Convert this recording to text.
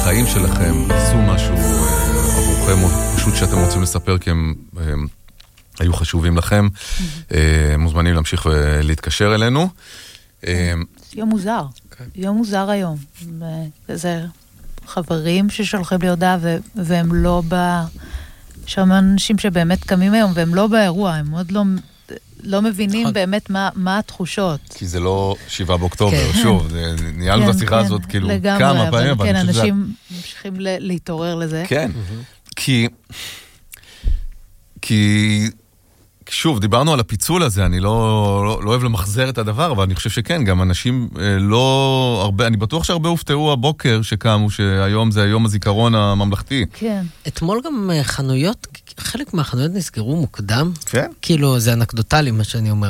בחיים שלכם עשו משהו עבורכם, או פשוט שאתם רוצים לספר כי הם היו חשובים לכם, מוזמנים להמשיך ולהתקשר אלינו. יום מוזר. יום מוזר היום. זה חברים ששולחים לי הודעה, והם לא שם אנשים שבאמת קמים היום, והם לא באירוע, הם עוד לא מבינים באמת מה התחושות. כי זה לא 7 באוקטובר, שוב, ניהלנו את השיחה הזאת כאילו כמה פעמים. כן, אנשים ממשיכים להתעורר לזה. כן, כי שוב, דיברנו על הפיצול הזה, אני לא אוהב למחזר את הדבר, אבל אני חושב שכן, גם אנשים לא הרבה, אני בטוח שהרבה הופתעו הבוקר שקמו, שהיום זה היום הזיכרון הממלכתי. כן. אתמול גם חנויות, חלק מהחנויות נסגרו מוקדם. כן. כאילו, זה אנקדוטלי מה שאני אומר.